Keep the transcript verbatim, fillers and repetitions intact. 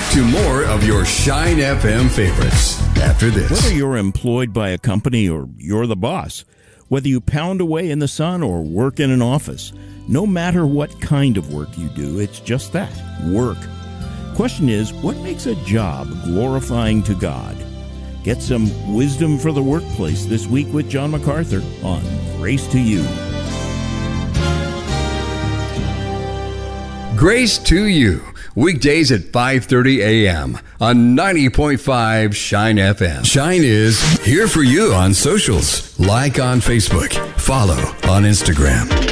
back to more of your Shine F M favorites after this. Whether you're employed by a company or you're the boss, whether you pound away in the sun or work in an office, no matter what kind of work you do, it's just that, work. Question is, what makes a job glorifying to God? Get some wisdom for the workplace this week with John MacArthur on Grace to You. Grace to You, weekdays at five thirty a.m. on ninety point five Shine F M. Shine is here for you on socials. Like on Facebook, follow on Instagram.